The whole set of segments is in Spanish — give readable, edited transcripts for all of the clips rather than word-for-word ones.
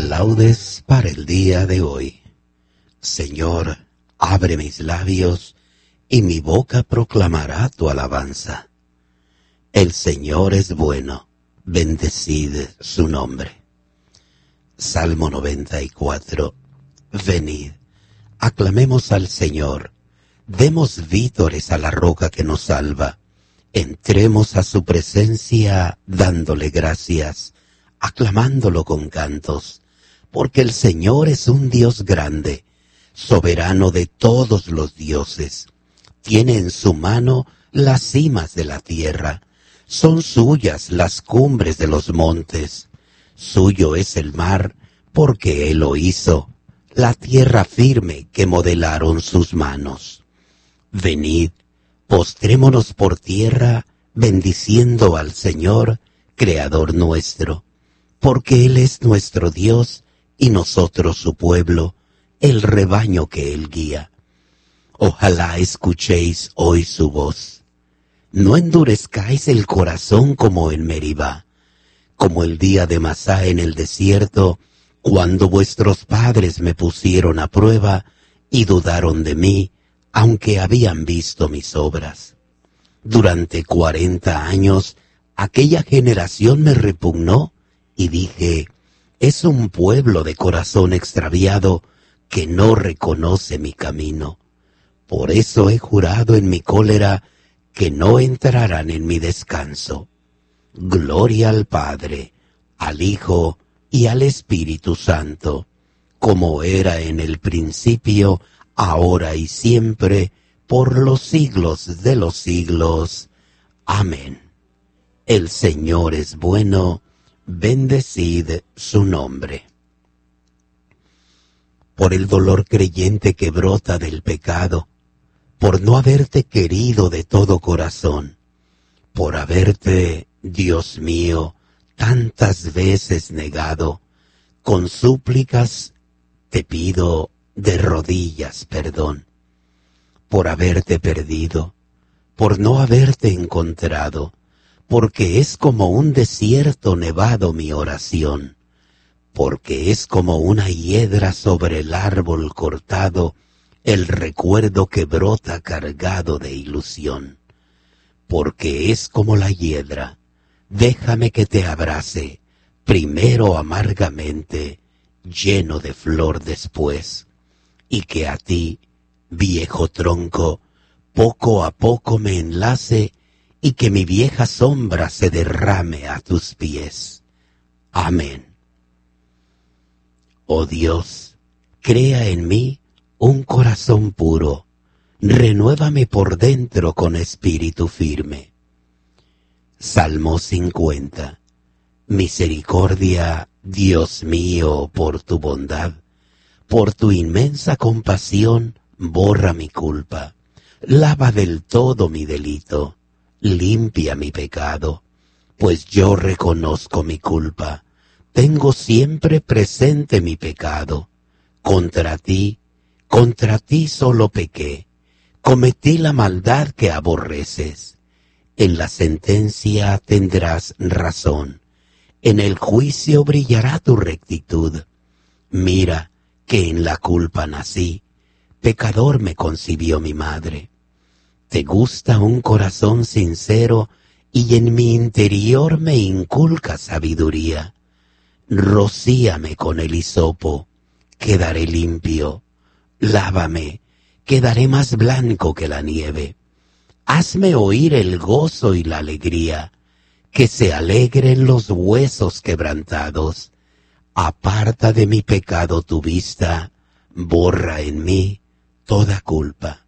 Laudes para el día de hoy. Señor, abre mis labios, y mi boca proclamará tu alabanza. El Señor es bueno, bendecid su nombre. Salmo 94. Venid, aclamemos al Señor, demos vítores a la roca que nos salva, entremos a su presencia dándole gracias, aclamándolo con cantos, porque el Señor es un Dios grande, soberano de todos los dioses. Tiene en su mano las cimas de la tierra, son suyas las cumbres de los montes. Suyo es el mar, porque Él lo hizo, la tierra firme que modelaron sus manos. Venid, postrémonos por tierra, bendiciendo al Señor, Creador nuestro, porque Él es nuestro Dios y nosotros su pueblo, el rebaño que Él guía. Ojalá escuchéis hoy su voz. No endurezcáis el corazón como en Meribá, como el día de Masá en el desierto, cuando vuestros padres me pusieron a prueba y dudaron de mí, aunque habían visto mis obras. Durante 40 años aquella generación me repugnó, y dije, es un pueblo de corazón extraviado que no reconoce mi camino. Por eso he jurado en mi cólera que no entrarán en mi descanso. Gloria al Padre, al Hijo y al Espíritu Santo, como era en el principio, ahora y siempre, por los siglos de los siglos. Amén. El Señor es bueno, bendecid su nombre. Por el dolor creyente que brota del pecado, por no haberte querido de todo corazón, por haberte, Dios mío, tantas veces negado, con súplicas te pido de rodillas perdón, por haberte perdido, por no haberte encontrado, porque es como un desierto nevado mi oración, porque es como una hiedra sobre el árbol cortado, el recuerdo que brota cargado de ilusión. Porque es como la hiedra, déjame que te abrace, primero amargamente, lleno de flor después, y que a ti, viejo tronco, poco a poco me enlace, y que mi vieja sombra se derrame a tus pies. Amén. Oh Dios, crea en mí un corazón puro, renuévame por dentro con espíritu firme. Salmo 50. Misericordia, Dios mío, por tu bondad, por tu inmensa compasión, borra mi culpa, lava del todo mi delito, limpia mi pecado, pues yo reconozco mi culpa, tengo siempre presente mi pecado. Contra ti solo pequé, cometí la maldad que aborreces. En la sentencia tendrás razón, en el juicio brillará tu rectitud. Mira que en la culpa nací, pecador me concibió mi madre. Te gusta un corazón sincero, y en mi interior me inculca sabiduría. Rocíame con el hisopo, quedaré limpio. Lávame, quedaré más blanco que la nieve. Hazme oír el gozo y la alegría, que se alegren los huesos quebrantados. Aparta de mi pecado tu vista, borra en mí toda culpa.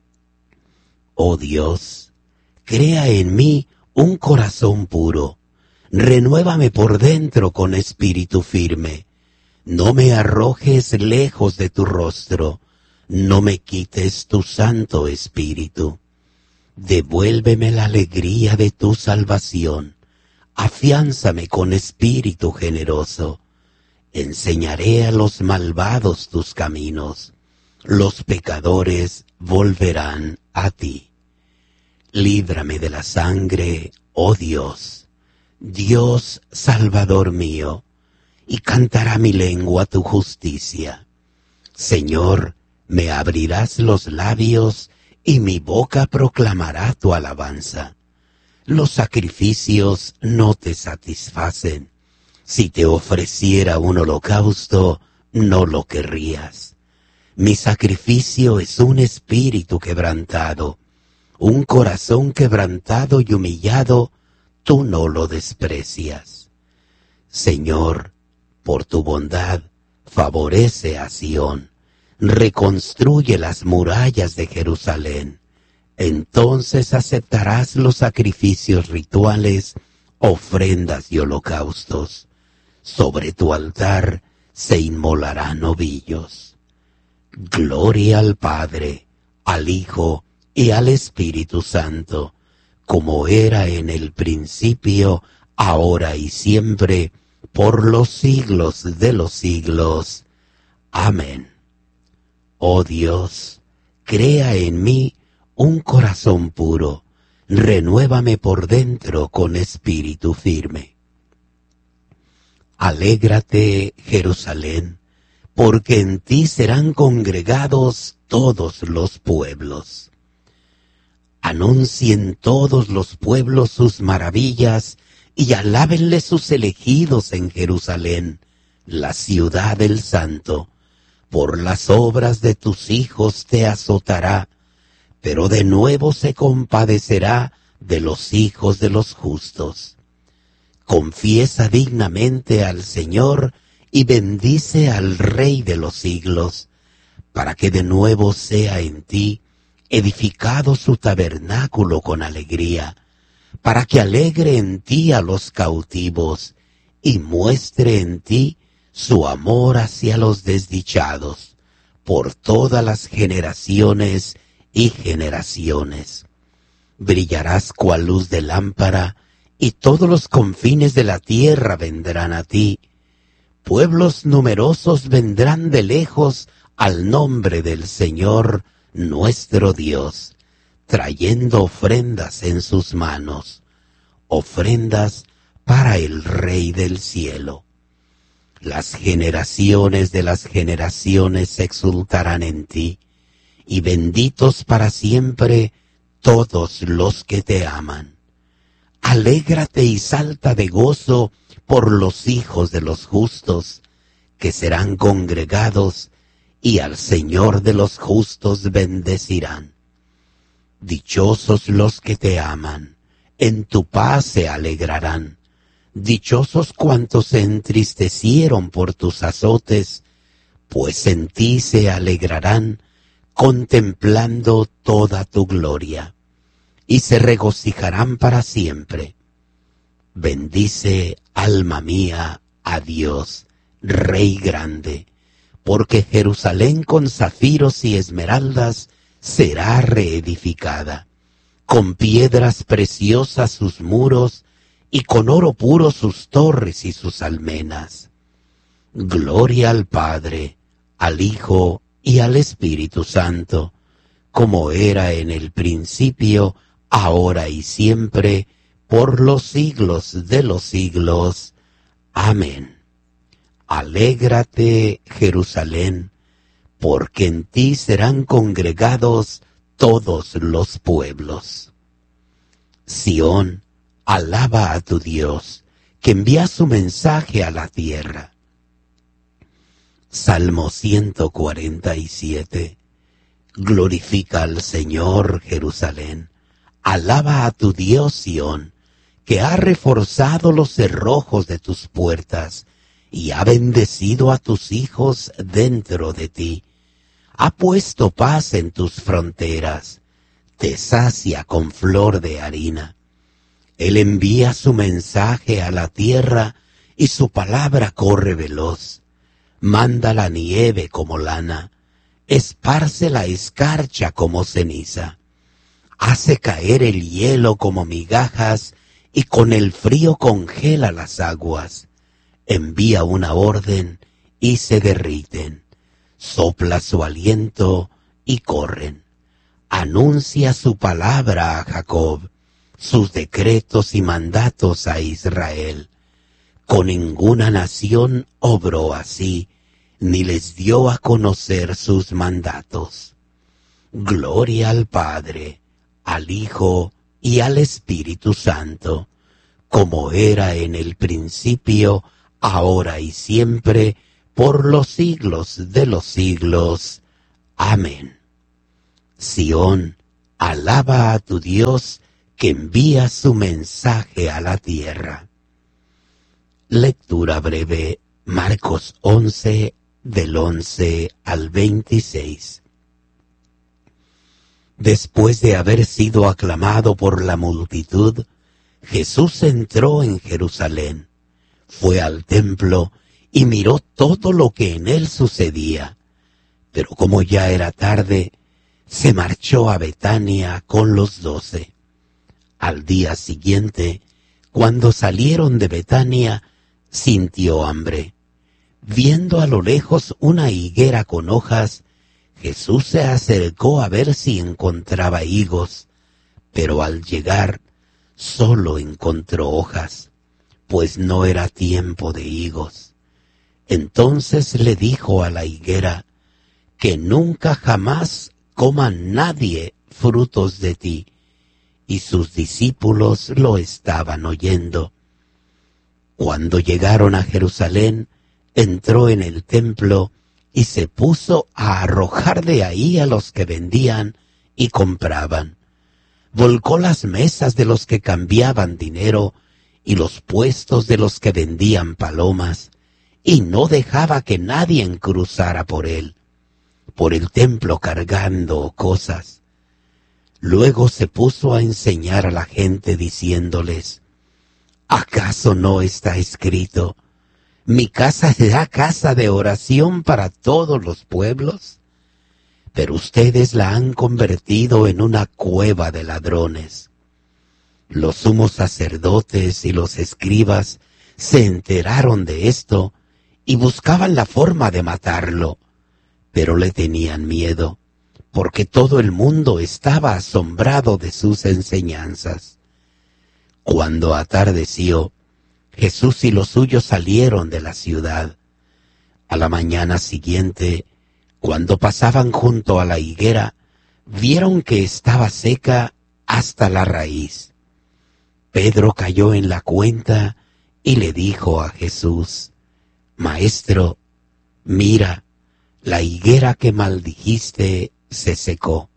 Oh Dios, crea en mí un corazón puro, renuévame por dentro con espíritu firme. No me arrojes lejos de tu rostro, no me quites tu santo espíritu. Devuélveme la alegría de tu salvación, afiánzame con espíritu generoso. Enseñaré a los malvados tus caminos, los pecadores volverán a ti. Líbrame de la sangre, oh Dios, Dios Salvador mío, y cantará mi lengua tu justicia. Señor, me abrirás los labios, y mi boca proclamará tu alabanza. Los sacrificios no te satisfacen. Si te ofreciera un holocausto, no lo querrías. Mi sacrificio es un espíritu quebrantado, un corazón quebrantado y humillado, tú no lo desprecias. Señor, por tu bondad, favorece a Sión, reconstruye las murallas de Jerusalén. Entonces aceptarás los sacrificios rituales, ofrendas y holocaustos. Sobre tu altar se inmolarán novillos. Gloria al Padre, al Hijo y al Espíritu Santo, como era en el principio, ahora y siempre, por los siglos de los siglos. Amén. Oh Dios, crea en mí un corazón puro, renuévame por dentro con espíritu firme. Alégrate, Jerusalén, porque en ti serán congregados todos los pueblos. Anuncien todos los pueblos sus maravillas, y alábenle sus elegidos en Jerusalén, la ciudad del Santo. Por las obras de tus hijos te azotará, pero de nuevo se compadecerá de los hijos de los justos. Confiesa dignamente al Señor y bendice al Rey de los siglos, para que de nuevo sea en ti edificado su tabernáculo con alegría, para que alegre en ti a los cautivos y muestre en ti su amor hacia los desdichados, por todas las generaciones y generaciones. Brillarás cual luz de lámpara, y todos los confines de la tierra vendrán a ti. Pueblos numerosos vendrán de lejos al nombre del Señor nuestro Dios, trayendo ofrendas en sus manos, ofrendas para el Rey del cielo. Las generaciones de las generaciones exultarán en ti, y benditos para siempre todos los que te aman. Alégrate y salta de gozo por los hijos de los justos, que serán congregados, y al Señor de los justos bendecirán. Dichosos los que te aman, en tu paz se alegrarán. Dichosos cuantos se entristecieron por tus azotes, pues en ti se alegrarán, contemplando toda tu gloria, y se regocijarán para siempre. Bendice, alma mía, a Dios, Rey grande, porque Jerusalén con zafiros y esmeraldas será reedificada, con piedras preciosas sus muros, y con oro puro sus torres y sus almenas. Gloria al Padre, al Hijo y al Espíritu Santo, como era en el principio, ahora y siempre, por los siglos de los siglos. Amén. Alégrate, Jerusalén, porque en ti serán congregados todos los pueblos. Sión, alaba a tu Dios, que envía su mensaje a la tierra. Salmo 147. Glorifica al Señor, Jerusalén. Alaba a tu Dios, Sión, que ha reforzado los cerrojos de tus puertas y ha bendecido a tus hijos dentro de ti. Ha puesto paz en tus fronteras, te sacia con flor de harina. Él envía su mensaje a la tierra y su palabra corre veloz. Manda la nieve como lana, esparce la escarcha como ceniza. Hace caer el hielo como migajas y con el frío congela las aguas. Envía una orden y se derriten. Sopla su aliento y corren. Anuncia su palabra a Jacob, sus decretos y mandatos a Israel. Con ninguna nación obró así, ni les dio a conocer sus mandatos. Gloria al Padre, al Hijo y al Espíritu Santo, como era en el principio, ahora y siempre, por los siglos de los siglos. Amén. Sión, alaba a tu Dios, que envía su mensaje a la tierra. Lectura breve, Marcos 11, del 11 al 26. Después de haber sido aclamado por la multitud, Jesús entró en Jerusalén, fue al templo y miró todo lo que en él sucedía. Pero como ya era tarde, se marchó a Betania con los 12. Al día siguiente, cuando salieron de Betania, sintió hambre. Viendo a lo lejos una higuera con hojas, Jesús se acercó a ver si encontraba higos, pero al llegar solo encontró hojas, pues no era tiempo de higos. Entonces le dijo a la higuera, que nunca jamás coma nadie frutos de ti. Y sus discípulos lo estaban oyendo. Cuando llegaron a Jerusalén, entró en el templo y se puso a arrojar de ahí a los que vendían y compraban. Volcó las mesas de los que cambiaban dinero y los puestos de los que vendían palomas, y no dejaba que nadie cruzara por él, por el templo cargando cosas. Luego se puso a enseñar a la gente diciéndoles, ¿acaso no está escrito, mi casa será casa de oración para todos los pueblos? Pero ustedes la han convertido en una cueva de ladrones. Los sumos sacerdotes y los escribas se enteraron de esto y buscaban la forma de matarlo, pero le tenían miedo, porque todo el mundo estaba asombrado de sus enseñanzas. Cuando atardeció, Jesús y los suyos salieron de la ciudad. A la mañana siguiente, cuando pasaban junto a la higuera, vieron que estaba seca hasta la raíz. Pedro cayó en la cuenta y le dijo a Jesús, Maestro, mira, la higuera que maldijiste se secó.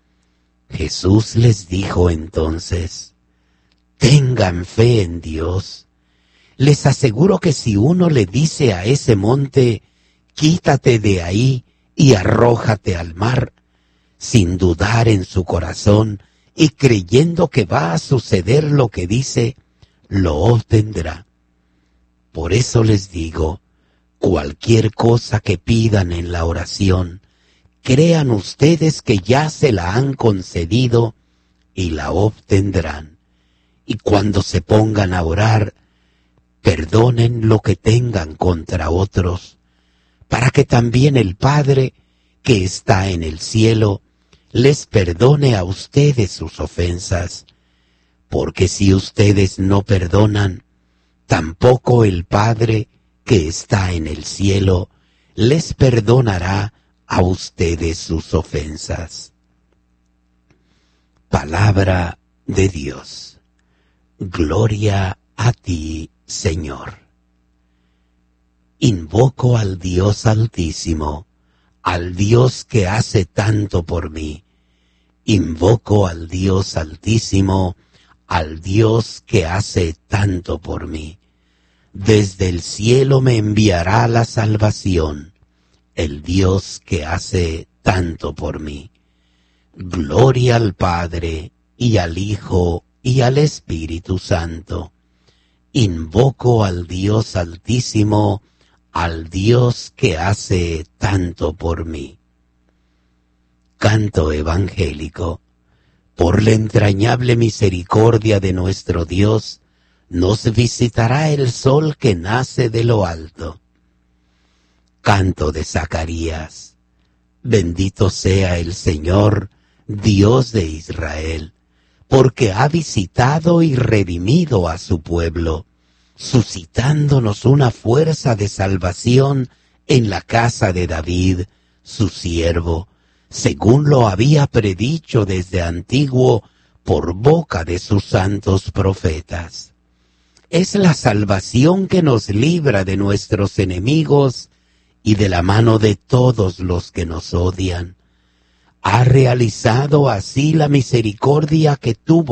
Jesús les dijo entonces, tengan fe en Dios. Les aseguro que si uno le dice a ese monte, quítate de ahí y arrójate al mar, sin dudar en su corazón y creyendo que va a suceder lo que dice, lo obtendrá. Por eso les digo, cualquier cosa que pidan en la oración, crean ustedes que ya se la han concedido y la obtendrán. Y cuando se pongan a orar, perdonen lo que tengan contra otros, para que también el Padre, que está en el cielo, les perdone a ustedes sus ofensas. Porque si ustedes no perdonan, tampoco el Padre, que está en el cielo, les perdonará a ustedes sus ofensas. Palabra de Dios. Gloria a ti, Señor. Invoco al Dios Altísimo, al Dios que hace tanto por mí. Invoco al Dios Altísimo, al Dios que hace tanto por mí. Desde el cielo me enviará la salvación, el Dios que hace tanto por mí. Gloria al Padre, y al Hijo, y al Espíritu Santo. Invoco al Dios Altísimo, al Dios que hace tanto por mí. Canto evangélico. Por la entrañable misericordia de nuestro Dios, nos visitará el sol que nace de lo alto. Canto de Zacarías. Bendito sea el Señor, Dios de Israel, porque ha visitado y redimido a su pueblo, suscitándonos una fuerza de salvación en la casa de David, su siervo, según lo había predicho desde antiguo por boca de sus santos profetas. Es la salvación que nos libra de nuestros enemigos y de la mano de todos los que nos odian. Ha realizado así la misericordia que tuvo